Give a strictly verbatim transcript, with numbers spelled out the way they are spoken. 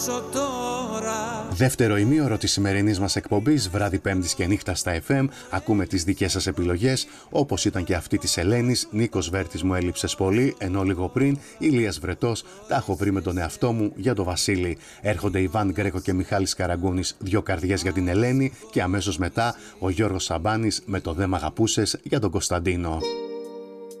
Δεύτερο ημίωρο της σημερινής μας εκπομπής, βράδυ Πέμπτης και νύχτα στα εφ εμ, ακούμε τις δικές σας επιλογές, όπως ήταν και αυτή της Ελένης. Νίκος Βέρτης, μου έλειψες πολύ, ενώ λίγο πριν Ηλίας Βρετός, τα έχω βρει με τον εαυτό μου, για το Βασίλη. Έρχονται Ιβάν Γκρέκο και Μιχάλης Καραγκούνης, δυο καρδιές για την Ελένη, και αμέσως μετά ο Γιώργος Σαμπάνης με το «Δε μ' αγαπούσες» για τον Κωνσταντίνο.